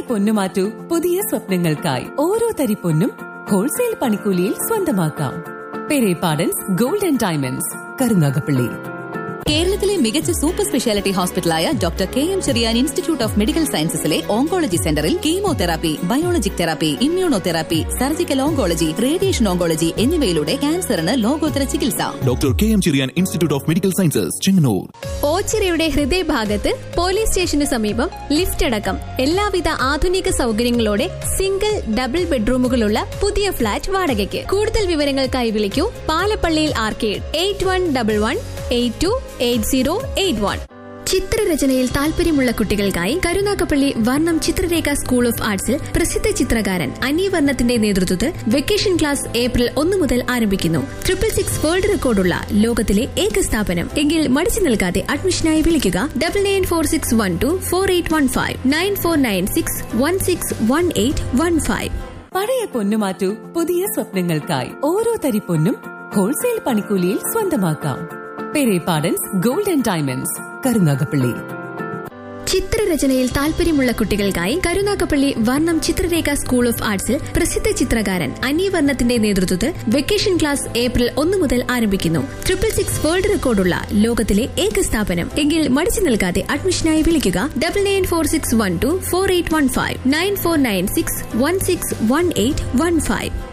പൊന്നു മാറ്റൂ, പുതിയ സ്വപ്നങ്ങൾക്കായി. ഓരോ തരി പൊന്നും ഹോൾസെയിൽ പണിക്കൂലിയിൽ സ്വന്തമാക്കാം. Perepadans gold and diamonds, Karunagappally. കേരളത്തിലെ മികച്ച super speciality ഹോസ്പിറ്റലായ doctor KM Cherian institute of medical സയൻസസിലെ oncology സെന്ററിൽ chemotherapy, biologic therapy, immunotherapy, surgical oncology, radiation oncology എന്നിവയിലൂടെ ക്യാൻസറിന് ലോകോത്തര ചികിത്സ. Doctor KM Cherian institute of medical sciences, Chengannur. ഓച്ചിറയുടെ ഹൃദയഭാഗത്ത് പോലീസ് സ്റ്റേഷന് സമീപം ലിഫ്റ്റ് അടക്കം എല്ലാവിധ ആധുനിക സൗകര്യങ്ങളോടെ സിംഗിൾ ഡബിൾ ബെഡ്റൂമുകളുള്ള പുതിയ ഫ്ളാറ്റ് വാടകയ്ക്ക്. കൂടുതൽ വിവരങ്ങൾക്കായി വിളിക്കൂ പാലപ്പള്ളിയിൽ ആർക്കേഡ് 8111828081. ചിത്രരചനയിൽ താല്പര്യമുള്ള കുട്ടികൾക്കായി കരുനാഗപ്പള്ളി വർണ്ണം ചിത്രരേഖ സ്കൂൾ ഓഫ് ആർട്സിൽ പ്രസിദ്ധ ചിത്രകാരൻ അന്യവർണ്ണത്തിന്റെ നേതൃത്വത്തിൽ വെക്കേഷൻ ക്ലാസ് ഏപ്രിൽ 1 മുതൽ ആരംഭിക്കുന്നു. 666 വേൾഡ് റെക്കോർഡുള്ള ലോകത്തിലെ ഏക സ്ഥാപനം. എങ്കിൽ മടിച്ചു നിൽക്കാതെ അഡ്മിഷനായി വിളിക്കുക 9946124815 9496161815. പഴയ പൊന്നു മാറ്റൂ, പുതിയ സ്വപ്നങ്ങൾക്കായി. ഓരോ തരി പൊന്നും ഹോൾസെയിൽ പണിക്കൂലിയിൽ സ്വന്തമാക്കാം. Perepadans gold and diamonds, Karunagappally. ചിത്രരചനയിൽ താല്പര്യമുള്ള കുട്ടികൾക്കായി കരുനാഗപ്പള്ളി വർണ്ണം ചിത്രരേഖ സ്കൂൾ ഓഫ് ആർട്സിൽ പ്രസിദ്ധ ചിത്രകാരൻ അന്യവർണ്ണത്തിന്റെ നേതൃത്വത്തിൽ വെക്കേഷൻ ക്ലാസ് ഏപ്രിൽ 1 മുതൽ ആരംഭിക്കുന്നു. 666 വേൾഡ് റെക്കോർഡുള്ള ലോകത്തിലെ ഏക സ്ഥാപനം. എങ്കിൽ മടിച്ചു നിൽക്കാതെ അഡ്മിഷനായി വിളിക്കുക 9946124815 9496161815.